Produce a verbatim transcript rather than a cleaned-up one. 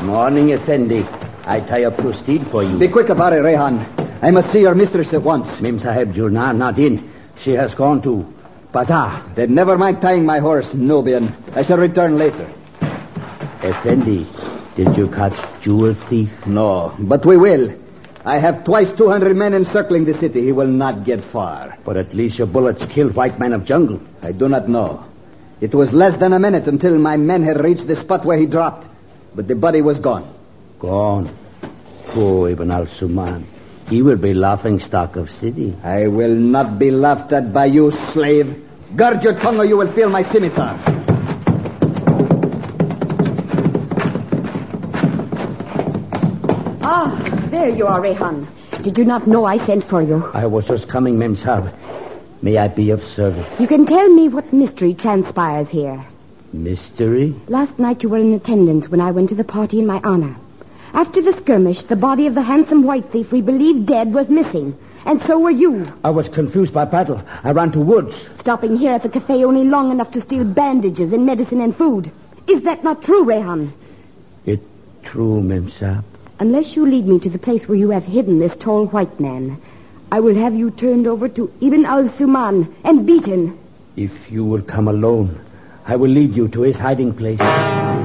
Morning, Effendi. I tie up to steed for you. Be quick about it, Rehan. I must see your mistress at once. Mem Sahib Julnar not in. She has gone to Bazaar. Then never mind tying my horse, Nubian. I shall return later. Effendi, did you catch jewel thief? No, but we will. I have twice two hundred men encircling the city. He will not get far. But at least your bullets killed white man of jungle. I do not know. It was less than a minute until my men had reached the spot where he dropped. But the body was gone. Gone? Poor Ibn al-Suman. He will be laughing stock of city. I will not be laughed at by you, slave. Guard your tongue or you will feel my scimitar. Ah, there you are, Rehan. Did you not know I sent for you? I was just coming, Mem Sahib. May I be of service? You can tell me what mystery transpires here. Mystery? Last night you were in attendance when I went to the party in my honor. After the skirmish, the body of the handsome white thief we believed dead was missing. And so were you. I was confused by battle. I ran to woods. Stopping here at the cafe only long enough to steal bandages and medicine and food. Is that not true, Rehan? It's true, Mem Sahib. Unless you lead me to the place where you have hidden this tall white man, I will have you turned over to Ibn al-Suman and beaten. If you will come alone, I will lead you to his hiding place.